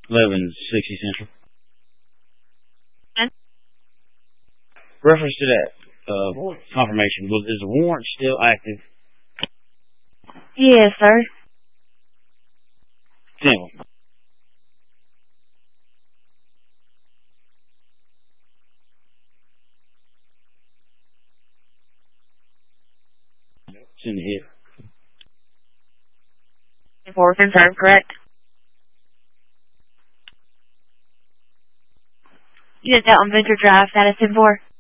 1160 Central. And? Reference to that confirmation, is the warrant still active? Yes, sir. Simple. It's in the hit. For confirmed, correct? Unit out on Venture Drive, status 10-4.